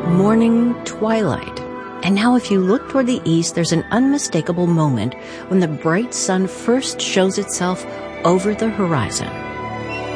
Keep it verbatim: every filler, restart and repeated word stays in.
morning, twilight. And now if you look toward the east, there's an unmistakable moment when the bright sun first shows itself over the horizon.